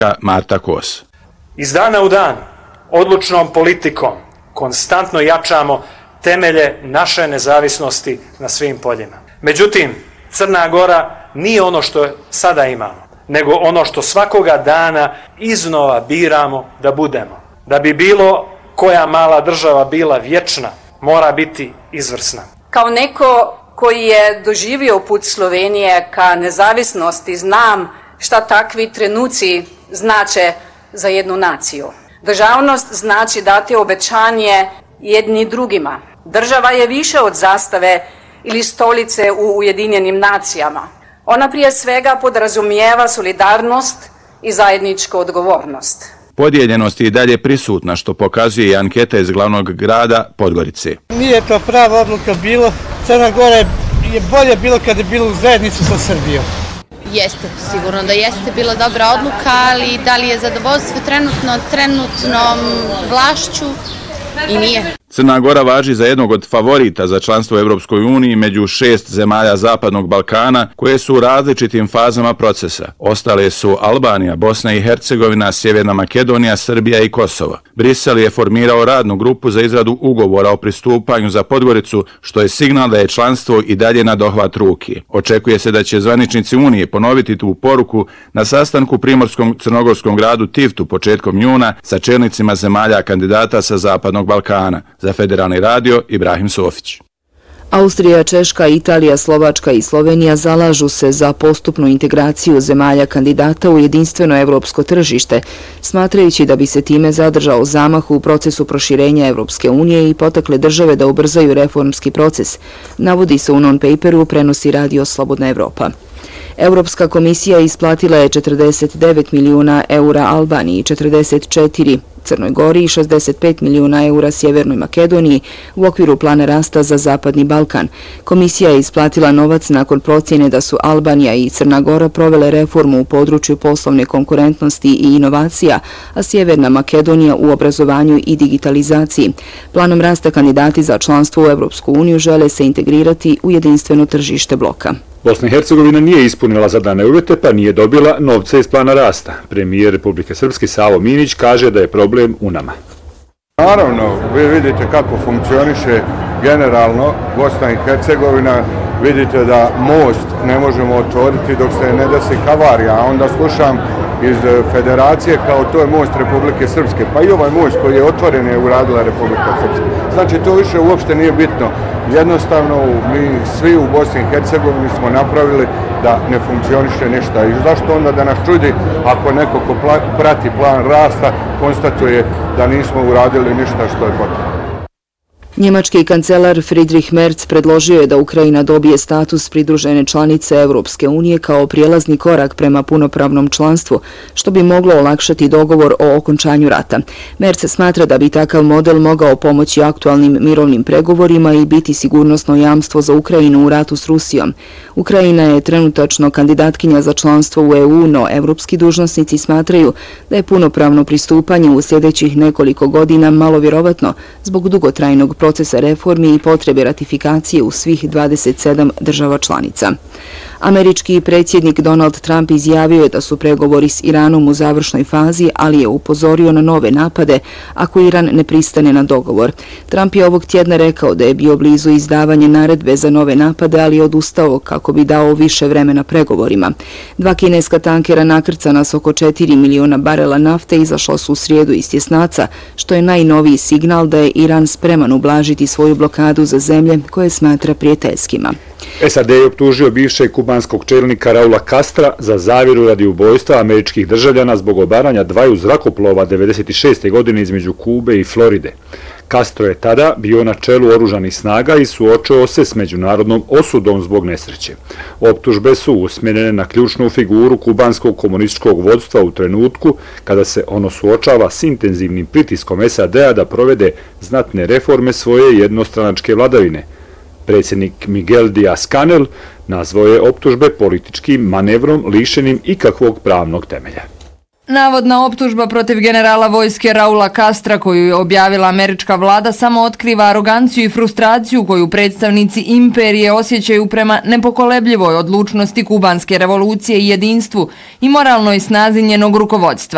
Marta Kos. Iz dana u dan, odlučnom politikom, konstantno jačamo temelje naše nezavisnosti na svim poljima. Međutim, Crna Gora nije ono što sada imamo, nego ono što svakoga dana iznova biramo da budemo. Da bi bilo koja mala država bila vječna, mora biti izvrsna. Kao neko koji je doživio put Slovenije ka nezavisnosti, znam šta takvi trenuci znače za jednu naciju. Državnost znači dati obećanje jedni drugima. Država je više od zastave ili stolice u Ujedinjenim nacijama. Ona prije svega podrazumijeva solidarnost i zajedničku odgovornost. Podijeljenost je i dalje prisutna, što pokazuje i anketa iz glavnog grada Podgorice. Nije to prava odluka bilo. Crna Gora je bolje bilo kad je bilo u zajednicu sa Srbijom. Jeste, sigurno da jeste bila dobra odluka, ali da li je zadovoljstvo trenutnom vlašću i nije. Crna Gora važi za jednog od favorita za članstvo u Europskoj uniji među 6 zemalja Zapadnog Balkana koje su u različitim fazama procesa. Ostale su Albanija, Bosna i Hercegovina, Sjeverna Makedonija, Srbija i Kosovo. Brisel je formirao radnu grupu za izradu ugovora o pristupanju za Podgoricu, što je signal da je članstvo i dalje na dohvat ruke. Očekuje se da će zvaničnici Unije ponoviti tu poruku na sastanku u primorskom crnogorskom gradu Tivtu početkom juna sa čelnicima zemalja kandidata sa Zapadnog Balkana. Za Federalni radio, Ibrahim Sofić. Austrija, Češka, Italija, Slovačka i Slovenija zalažu se za postupnu integraciju zemalja kandidata u jedinstveno evropsko tržište, smatrajući da bi se time zadržao zamah u procesu proširenja Evropske unije i potakle države da ubrzaju reformski proces, navodi se u non-paperu, prenosi radio Slobodna Evropa. Europska komisija isplatila je 49 milijuna eura Albaniji, 44 Crnoj Gori i 65 milijuna eura Sjevernoj Makedoniji u okviru plana rasta za Zapadni Balkan. Komisija je isplatila novac nakon procjene da su Albanija i Crna Gora provele reformu u području poslovne konkurentnosti i inovacija, a Sjeverna Makedonija u obrazovanju i digitalizaciji. Planom rasta kandidati za članstvo u Evropsku uniju žele se integrirati u jedinstveno tržište bloka. Bosna i Hercegovina nije ispunila zadane uvjete pa nije dobila novce iz plana rasta. Premijer Republike Srpske Savo Minić kaže da je problem u nama. Naravno, vi vidite kako funkcioniše generalno Bosna i Hercegovina, vidite da most ne možemo otvoriti dok se ne desi havarija, a onda slušam iz federacije kao to je most Republike Srpske, pa i ovaj most koji je otvoren je uradila Republika Srpska. Znači to više uopšte nije bitno. Jednostavno mi svi u Bosni i Hercegovini smo napravili da ne funkcioniše ništa. I zašto onda da nas čudi ako neko ko prati plan rasta konstatuje da nismo uradili ništa što je potrebno. Njemački kancelar Friedrich Merz predložio je da Ukrajina dobije status pridružene članice Evropske unije kao prijelazni korak prema punopravnom članstvu, što bi moglo olakšati dogovor o okončanju rata. Merz smatra da bi takav model mogao pomoći aktualnim mirovnim pregovorima i biti sigurnosno jamstvo za Ukrajinu u ratu s Rusijom. Ukrajina je trenutačno kandidatkinja za članstvo u EU, no evropski dužnosnici smatraju da je punopravno pristupanje u sljedećih nekoliko godina malo vjerovatno zbog dugotrajnog procesa reformi i potrebe ratifikacije u svih 27 država članica. Američki predsjednik Donald Trump izjavio je da su pregovori s Iranom u završnoj fazi, ali je upozorio na nove napade ako Iran ne pristane na dogovor. Trump je ovog tjedna rekao da je bio blizu izdavanja naredbe za nove napade, ali je odustao kako bi dao više vremena pregovorima. 2 kineska tankera nakrcana s oko 4 miliona barela nafte izašla su u srijedu iz tjesnaca, što je najnoviji signal da je Iran spreman ublažiti svoju blokadu za zemlje koje smatra prijateljskima. SAD je optužio bivšeg kubanskog čelnika Raula Castra za zavjeru radi ubojstva američkih državljana zbog obaranja dvaju zrakoplova 1996. godine između Kube i Floride. Castro je tada bio na čelu oružanih snaga i suočio se s međunarodnom osudom zbog nesreće. Optužbe su usmjerene na ključnu figuru kubanskog komunističkog vodstva u trenutku kada se ono suočava s intenzivnim pritiskom SAD-a da provede znatne reforme svoje jednostranačke vladavine. Predsjednik Miguel Díaz-Canel nazvao je optužbe političkim manevrom lišenim ikakvog pravnog temelja. Navodna optužba protiv generala vojske Raula Castra koju je objavila američka vlada samo otkriva aroganciju i frustraciju koju predstavnici imperije osjećaju prema nepokolebljivoj odlučnosti kubanske revolucije i jedinstvu i moralnoj snazi njenog rukovodstva.